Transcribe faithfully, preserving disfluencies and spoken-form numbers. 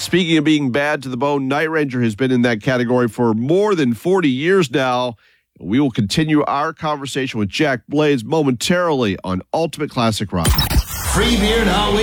Speaking of being bad to the bone, Night Ranger has been in that category for more than forty years now. We will continue our conversation with Jack Blades momentarily on Ultimate Classic Rock. Free Beer and Halloween